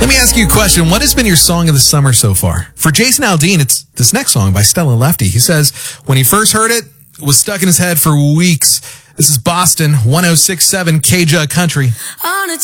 Let me ask you a question. What has been your song of the summer so far? For Jason Aldean, it's this next song by Stella Lefty. He says when he first heard it, it was stuck in his head for weeks. This is Boston 106.7 KJ Country. On a